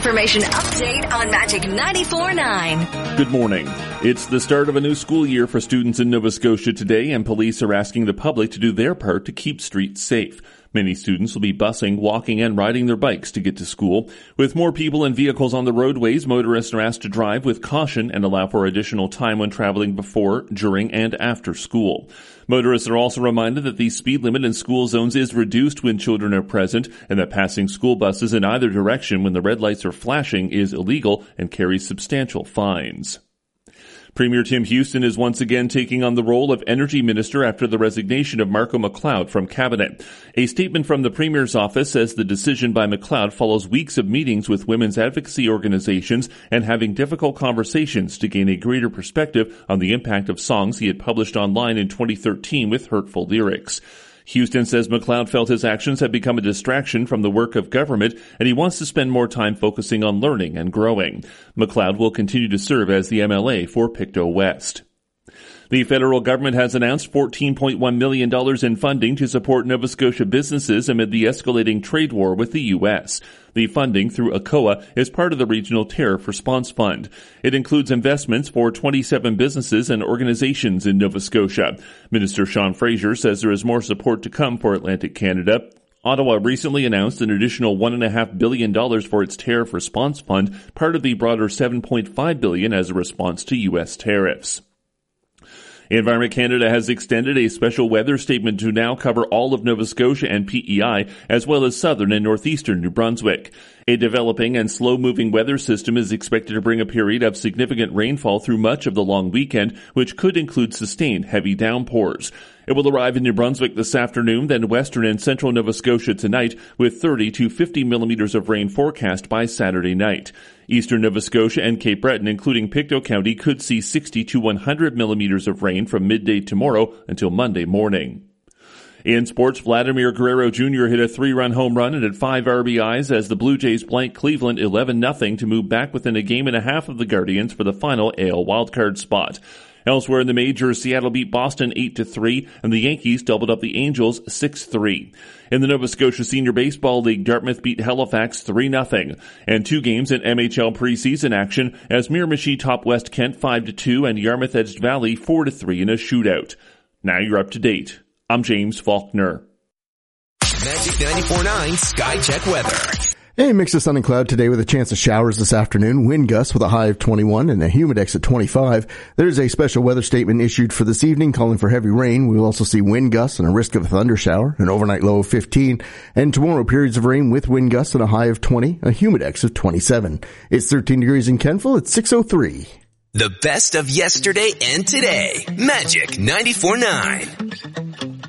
information update on Magic 94.9. Good morning. It's the start of a new school year for students in Nova Scotia today, and police are asking the public to do their part to keep streets safe. Many students will be busing, walking, and riding their bikes to get to school. With more people and vehicles on the roadways, motorists are asked to drive with caution and allow for additional time when traveling before, during, and after school. Motorists are also reminded that the speed limit in school zones is reduced when children are present, and that passing school buses in either direction when the red lights are flashing is illegal and carries substantial fines. Premier Tim Houston is once again taking on the role of Energy Minister after the resignation of Marco McLeod from Cabinet. A statement from the Premier's office says the decision by McLeod follows weeks of meetings with women's advocacy organizations and having difficult conversations to gain a greater perspective on the impact of songs he had published online in 2013 with hurtful lyrics. Houston says McLeod felt his actions had become a distraction from the work of government, and he wants to spend more time focusing on learning and growing. McLeod will continue to serve as the MLA for Pictou West. The federal government has announced $14.1 million in funding to support Nova Scotia businesses amid the escalating trade war with the U.S. The funding through ACOA is part of the Regional Tariff Response Fund. It includes investments for 27 businesses and organizations in Nova Scotia. Minister Sean Fraser says there is more support to come for Atlantic Canada. Ottawa recently announced an additional $1.5 billion for its Tariff Response Fund, part of the broader $7.5 billion as a response to U.S. tariffs. Environment Canada has extended a special weather statement to now cover all of Nova Scotia and PEI, as well as southern and northeastern New Brunswick. A developing and slow-moving weather system is expected to bring a period of significant rainfall through much of the long weekend, which could include sustained heavy downpours. It will arrive in New Brunswick this afternoon, then western and central Nova Scotia tonight, with 30 to 50 millimeters of rain forecast by Saturday night. Eastern Nova Scotia and Cape Breton, including Pictou County, could see 60 to 100 millimeters of rain from midday tomorrow until Monday morning. In sports, Vladimir Guerrero Jr. hit a 3-run home run and had 5 RBIs as the Blue Jays blanked Cleveland 11-0 to move back within a game and a half of the Guardians for the final AL wildcard spot. Elsewhere in the majors, Seattle beat Boston 8-3, and the Yankees doubled up the Angels 6-3. In the Nova Scotia Senior Baseball League, Dartmouth beat Halifax 3-0. And 2 games in MHL preseason action as Miramichi topped West Kent 5-2 and Yarmouth edged Valley 4-3 in a shootout. Now you're up to date. I'm James Faulkner. Magic 94.9 Sky Check Weather. A mix of sun and cloud today with a chance of showers this afternoon. Wind gusts with a high of 21 and a humidex at 25. There's a special weather statement issued for this evening calling for heavy rain. We will also see wind gusts and a risk of a thunder shower, an overnight low of 15. And tomorrow, periods of rain with wind gusts and a high of 20, a humidex of 27. It's 13 degrees in Kentville. It's 6:03. The best of yesterday and today. Magic 94.9.